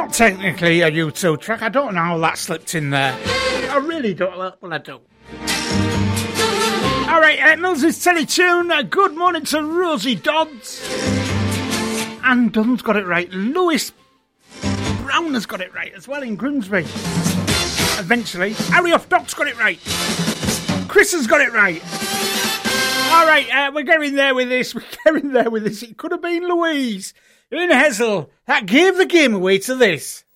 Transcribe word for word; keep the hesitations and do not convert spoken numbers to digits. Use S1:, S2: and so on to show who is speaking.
S1: not technically a U two track. I don't know how that slipped in there. I really don't. Well, I do. All right, uh, Mills's Teletune. Uh, good morning to Rosie Dodds. Anne Dunn's got it right. Lewis Brown has got it right as well in Grimsby. Eventually. Harry Off Doc's got it right. Chris has got it right. All right, uh, we're getting there with this. We're getting there with this. It could have been Louise in Hessel that gave the game away to this.